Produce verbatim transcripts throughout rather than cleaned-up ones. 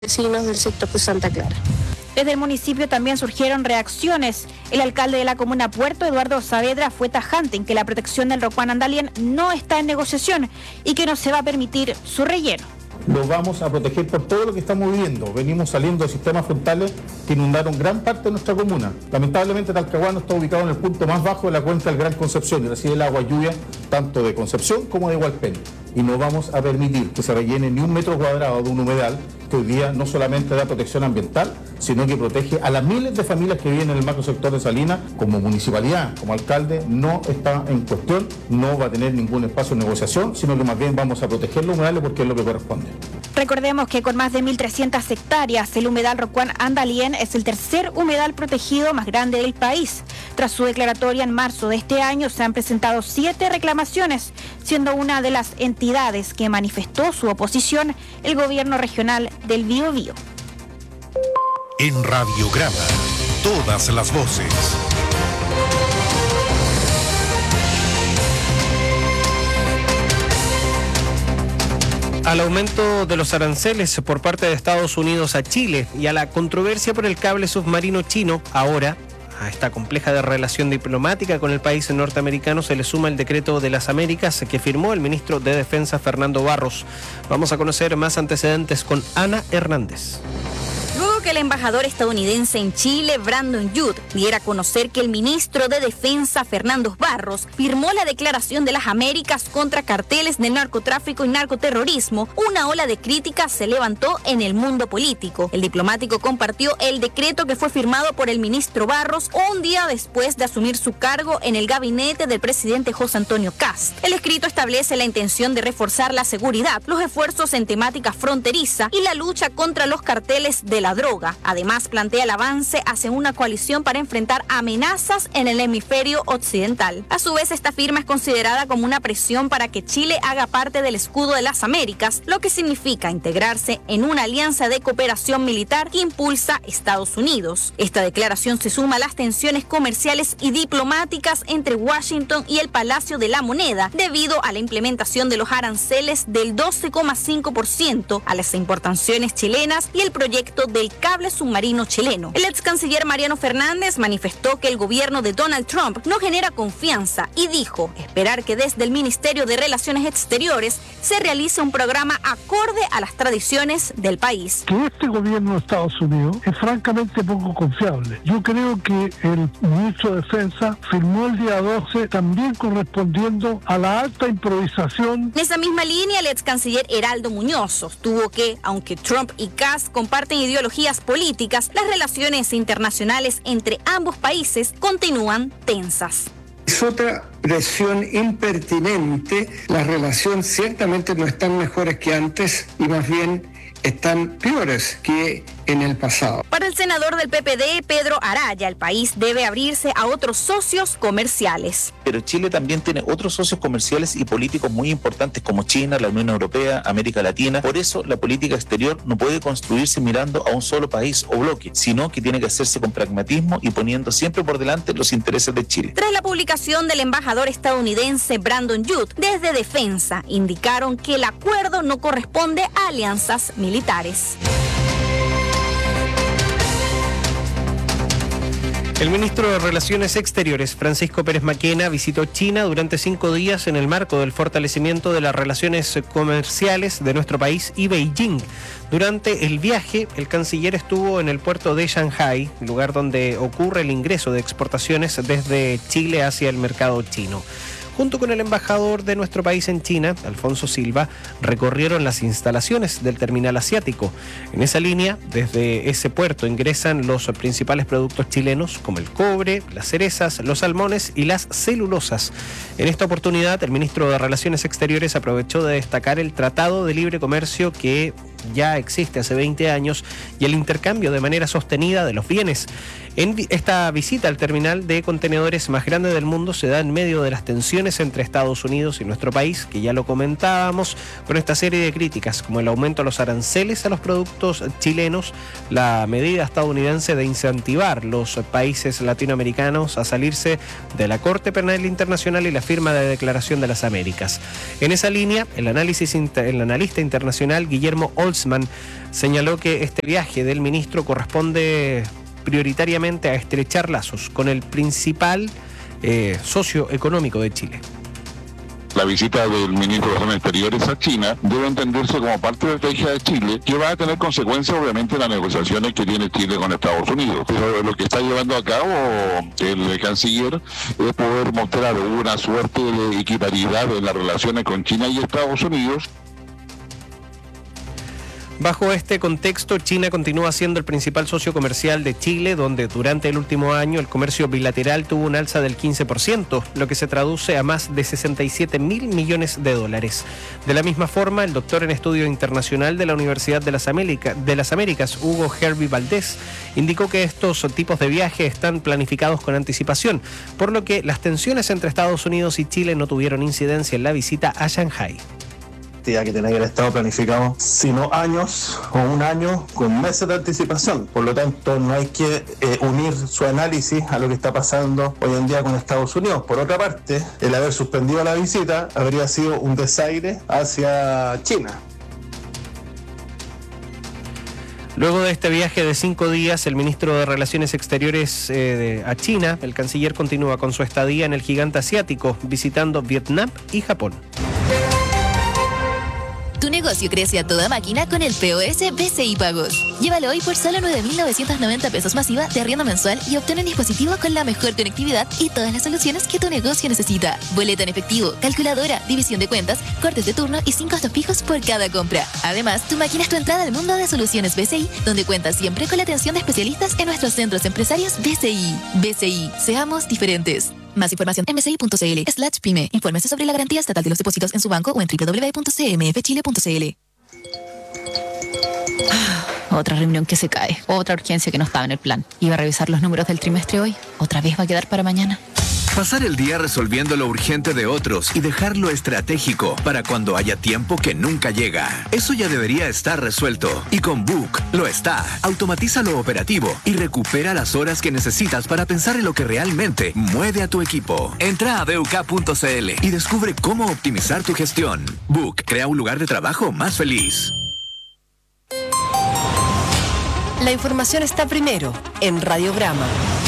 Vecinos del sector de Santa Clara. Desde el municipio también surgieron reacciones. El alcalde de la comuna Puerto, Eduardo Saavedra, fue tajante en que la protección del Rocuán Andalién no está en negociación y que no se va a permitir su relleno. Lo vamos a proteger por todo lo que estamos viviendo. Venimos saliendo de sistemas frontales que inundaron gran parte de nuestra comuna. Lamentablemente Talcahuano está ubicado en el punto más bajo de la cuenca del Gran Concepción y recibe el agua lluvia tanto de Concepción como de Hualpén. Y no vamos a permitir que se rellene ni un metro cuadrado de un humedal que hoy día no solamente da protección ambiental, sino que protege a las miles de familias que viven en el macrosector de Salinas. Como municipalidad, como alcalde, no está en cuestión, no va a tener ningún espacio de negociación, sino que más bien vamos a proteger los humedales porque es lo que corresponde. Recordemos que con más de mil trescientas hectáreas, el humedal Rocuán Andalién es el tercer humedal protegido más grande del país. Tras su declaratoria en marzo de este año, se han presentado siete reclamaciones, siendo una de las entidades que manifestó su oposición el gobierno regional del Biobío. En Radiograma, todas las voces. Al aumento de los aranceles por parte de Estados Unidos a Chile y a la controversia por el cable submarino chino, ahora a esta compleja de relación diplomática con el país norteamericano se le suma el decreto de las Américas que firmó el ministro de Defensa Fernando Barros. Vamos a conocer más antecedentes con Ana Hernández. Luego que el embajador estadounidense en Chile, Brandon Judd, diera a conocer que el ministro de Defensa, Fernando Barros, firmó la Declaración de las Américas contra carteles de narcotráfico y narcoterrorismo, una ola de críticas se levantó en el mundo político. El diplomático compartió el decreto que fue firmado por el ministro Barros un día después de asumir su cargo en el gabinete del presidente José Antonio Kast. El escrito establece la intención de reforzar la seguridad, los esfuerzos en temática fronteriza y la lucha contra los carteles de la droga. Además, plantea el avance hacia una coalición para enfrentar amenazas en el hemisferio occidental. A su vez, esta firma es considerada como una presión para que Chile haga parte del escudo de las Américas, lo que significa integrarse en una alianza de cooperación militar que impulsa Estados Unidos. Esta declaración se suma a las tensiones comerciales y diplomáticas entre Washington y el Palacio de la Moneda, debido a la implementación de los aranceles del doce coma cinco por ciento a las importaciones chilenas y el proyecto del cable submarino chileno. El ex canciller Mariano Fernández manifestó que el gobierno de Donald Trump no genera confianza y dijo esperar que desde el Ministerio de Relaciones Exteriores se realice un programa acorde a las tradiciones del país. Que este gobierno de Estados Unidos es francamente poco confiable. Yo creo que el ministro de Defensa firmó el día doce también correspondiendo a la alta improvisación. En esa misma línea, el ex canciller Heraldo Muñoz sostuvo que, aunque Trump y Kast comparten ideologías políticas, las relaciones internacionales entre ambos países continúan tensas. Es otra presión impertinente. Las relaciones ciertamente no están mejores que antes y más bien están peores que en el pasado. Para el senador del P P D, Pedro Araya, el país debe abrirse a otros socios comerciales. Pero Chile también tiene otros socios comerciales y políticos muy importantes como China, la Unión Europea, América Latina. Por eso la política exterior no puede construirse mirando a un solo país o bloque, sino que tiene que hacerse con pragmatismo y poniendo siempre por delante los intereses de Chile. Tras la publicación del embajador estadounidense Brandon Judd, desde Defensa indicaron que el acuerdo no corresponde a alianzas militares. El ministro de Relaciones Exteriores, Francisco Pérez Maquena, visitó China durante cinco días en el marco del fortalecimiento de las relaciones comerciales de nuestro país y Beijing. Durante el viaje, el canciller estuvo en el puerto de Shanghái, lugar donde ocurre el ingreso de exportaciones desde Chile hacia el mercado chino. Junto con el embajador de nuestro país en China, Alfonso Silva, recorrieron las instalaciones del terminal asiático. En esa línea, desde ese puerto ingresan los principales productos chilenos como el cobre, las cerezas, los salmones y las celulosas. En esta oportunidad, el ministro de Relaciones Exteriores aprovechó de destacar el Tratado de Libre Comercio que ya existe hace veinte años y el intercambio de manera sostenida de los bienes. En esta visita al terminal de contenedores más grande del mundo se da en medio de las tensiones entre Estados Unidos y nuestro país, que ya lo comentábamos, con esta serie de críticas como el aumento de los aranceles a los productos chilenos, la medida estadounidense de incentivar los países latinoamericanos a salirse de la Corte Penal Internacional y la firma de Declaración de las Américas. En esa línea, el análisis el analista internacional Guillermo Olson Holzman, señaló que este viaje del ministro corresponde prioritariamente a estrechar lazos con el principal eh, socio económico de Chile. La visita del ministro de Relaciones Exteriores a China debe entenderse como parte de la estrategia de Chile, que va a tener consecuencias obviamente en las negociaciones que tiene Chile con Estados Unidos. Pero lo que está llevando a cabo el canciller es poder mostrar una suerte de equiparidad en las relaciones con China y Estados Unidos. Bajo este contexto, China continúa siendo el principal socio comercial de Chile, donde durante el último año el comercio bilateral tuvo un alza del quince por ciento, lo que se traduce a más de sesenta y siete mil millones de dólares. De la misma forma, el doctor en estudio internacional de la Universidad de las, América, de las Américas, Hugo Hervey Valdés, indicó que estos tipos de viaje están planificados con anticipación, por lo que las tensiones entre Estados Unidos y Chile no tuvieron incidencia en la visita a Shanghái. Que tiene que haber estado planificado, si no años o un año, con meses de anticipación. Por lo tanto, no hay que eh, unir su análisis a lo que está pasando hoy en día con Estados Unidos. Por otra parte, el haber suspendido la visita habría sido un desaire hacia China. Luego de este viaje de cinco días, el ministro de Relaciones Exteriores eh, de, a China, el canciller, continúa con su estadía en el gigante asiático, visitando Vietnam y Japón. Tu negocio crece a toda máquina con el P O S B C I Pagos. Llévalo hoy por solo nueve mil novecientos noventa pesos masiva de arriendo mensual y obtén un dispositivo con la mejor conectividad y todas las soluciones que tu negocio necesita. Boleta en efectivo, calculadora, división de cuentas, cortes de turno y sin costos fijos por cada compra. Además, tu máquina es tu entrada al mundo de soluciones B C I, donde cuentas siempre con la atención de especialistas en nuestros centros empresarios B C I. B C I, seamos diferentes. Más información en bci.cl slash pyme. Infórmese sobre la garantía estatal de los depósitos en su banco o en doble u doble u doble u punto c m f chile punto c l. Otra reunión que se cae, otra urgencia que no estaba en el plan. Iba a revisar los números del trimestre hoy, otra vez va a quedar para mañana. Pasar el día resolviendo lo urgente de otros y dejar lo estratégico para cuando haya tiempo que nunca llega. Eso ya debería estar resuelto. Y con Book lo está. Automatiza lo operativo y recupera las horas que necesitas para pensar en lo que realmente mueve a tu equipo. Entra a b u k punto c l y descubre cómo optimizar tu gestión. Book crea un lugar de trabajo más feliz. La información está primero en Radiograma.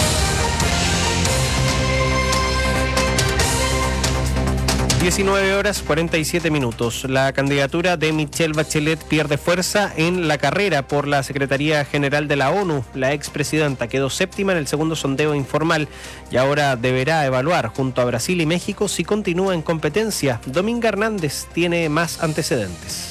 diecinueve horas cuarenta y siete minutos. La candidatura de Michelle Bachelet pierde fuerza en la carrera por la Secretaría General de la ONU. La expresidenta quedó séptima en el segundo sondeo informal y ahora deberá evaluar junto a Brasil y México si continúa en competencia. Dominga Hernández tiene más antecedentes.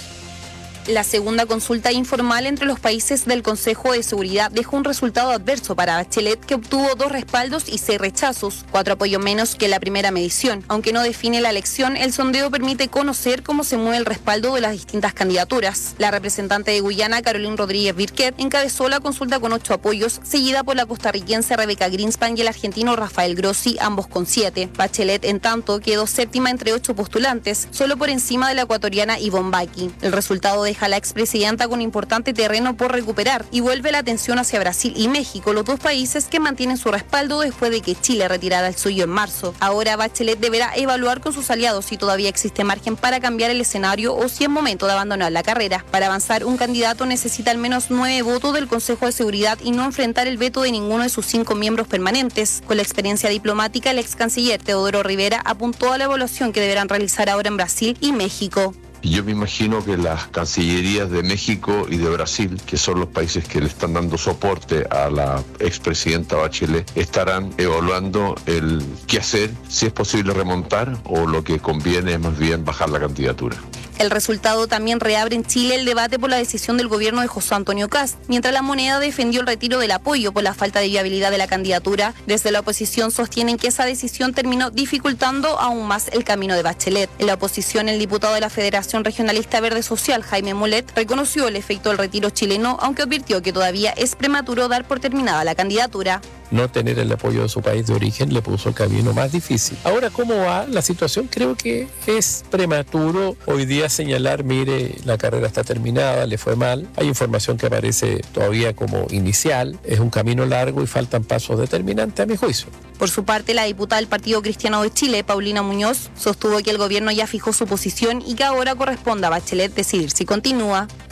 La segunda consulta informal entre los países del Consejo de Seguridad dejó un resultado adverso para Bachelet, que obtuvo dos respaldos y seis rechazos, cuatro apoyos menos que la primera medición. Aunque no define la elección, el sondeo permite conocer cómo se mueve el respaldo de las distintas candidaturas. La representante de Guyana, Caroline Rodríguez Birquet, encabezó la consulta con ocho apoyos, seguida por la costarricense Rebeca Greenspan y el argentino Rafael Grossi, ambos con siete. Bachelet, en tanto, quedó séptima entre ocho postulantes, solo por encima de la ecuatoriana Ivonne Baki. El resultado de deja a la expresidenta con importante terreno por recuperar y vuelve la atención hacia Brasil y México, los dos países que mantienen su respaldo después de que Chile retirara el suyo en marzo. Ahora Bachelet deberá evaluar con sus aliados si todavía existe margen para cambiar el escenario o si es momento de abandonar la carrera. Para avanzar, un candidato necesita al menos nueve votos del Consejo de Seguridad y no enfrentar el veto de ninguno de sus cinco miembros permanentes. Con la experiencia diplomática, el ex canciller Teodoro Rivera apuntó a la evaluación que deberán realizar ahora en Brasil y México. Y yo me imagino que las cancillerías de México y de Brasil, que son los países que le están dando soporte a la expresidenta Bachelet, estarán evaluando el qué hacer, si es posible remontar o lo que conviene es más bien bajar la candidatura. El resultado también reabre en Chile el debate por la decisión del gobierno de José Antonio Kast, mientras la moneda defendió el retiro del apoyo por la falta de viabilidad de la candidatura. Desde la oposición sostienen que esa decisión terminó dificultando aún más el camino de Bachelet. En la oposición, el diputado de la Federación Regionalista Verde Social, Jaime Mulet, reconoció el efecto del retiro chileno, aunque advirtió que todavía es prematuro dar por terminada la candidatura. No tener el apoyo de su país de origen le puso el camino más difícil. Ahora, ¿cómo va la situación? Creo que es prematuro hoy día señalar, mire, la carrera está terminada, le fue mal. Hay información que aparece todavía como inicial, es un camino largo y faltan pasos determinantes a mi juicio. Por su parte, la diputada del Partido Cristiano de Chile, Paulina Muñoz, sostuvo que el gobierno ya fijó su posición y que ahora corresponde a Bachelet decidir si continúa.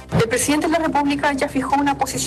El presidente de la República ya fijó una posición